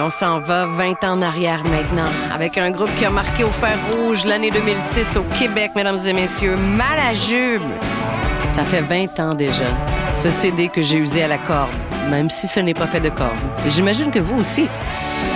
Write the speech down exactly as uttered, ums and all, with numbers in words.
on s'en va vingt ans en arrière maintenant, avec un groupe qui a marqué au fer rouge l'année deux mille six au Québec, mesdames et messieurs, Malajube. Ça fait vingt ans déjà, ce C D que j'ai usé à la corde, même si ce n'est pas fait de corde. Et j'imagine que vous aussi.